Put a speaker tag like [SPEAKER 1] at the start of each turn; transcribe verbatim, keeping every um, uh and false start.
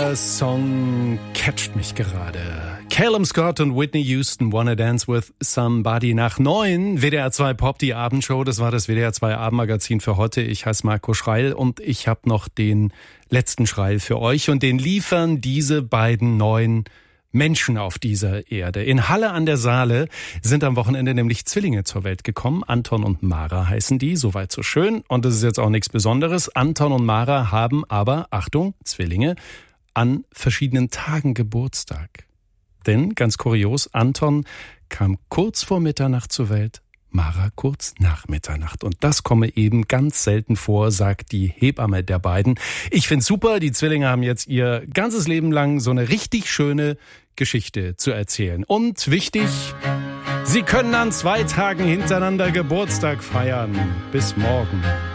[SPEAKER 1] Dieser Song catcht mich gerade. Callum Scott und Whitney Houston, Wanna Dance with Somebody. Nach neun, W D R zwei Pop, die Abendshow. Das war das W D R zwei Abendmagazin für heute. Ich heiße Marco Schreil und ich habe noch den letzten Schreil für euch. Und den liefern diese beiden neuen Menschen auf dieser Erde. In Halle an der Saale sind am Wochenende nämlich Zwillinge zur Welt gekommen. Anton und Mara heißen die, soweit so schön. Und das ist jetzt auch nichts Besonderes. Anton und Mara haben aber, Achtung, Zwillinge, an verschiedenen Tagen Geburtstag. Denn, ganz kurios, Anton kam kurz vor Mitternacht zur Welt, Mara kurz nach Mitternacht. Und das komme eben ganz selten vor, sagt die Hebamme der beiden. Ich find's super, die Zwillinge haben jetzt ihr ganzes Leben lang so eine richtig schöne Geschichte zu erzählen. Und wichtig, sie können an zwei Tagen hintereinander Geburtstag feiern. Bis morgen.